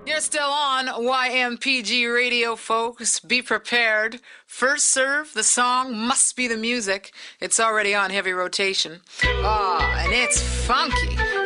You're still on YMPG Radio, folks. Be prepared. First serve, the song must be the music. It's already on heavy rotation. And it's funky.